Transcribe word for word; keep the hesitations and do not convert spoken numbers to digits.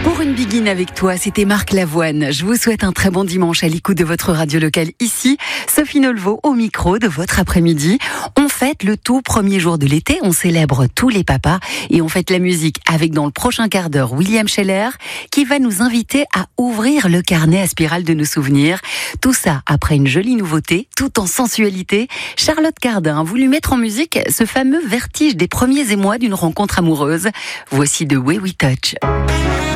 Pour une biguine avec toi, c'était Marc Lavoine. Je vous souhaite un très bon dimanche à l'écoute de votre radio locale ici. Sophie Nolvo au micro de votre après-midi. On fête le tout premier jour de l'été, on célèbre tous les papas et on fête la musique avec dans le prochain quart d'heure William Scheller qui va nous inviter à ouvrir le carnet à spirale de nos souvenirs. Tout ça après une jolie nouveauté, tout en sensualité. Charlotte Cardin a voulu mettre en musique ce fameux vertige des premiers émois d'une rencontre amoureuse. Voici The Way We Touch.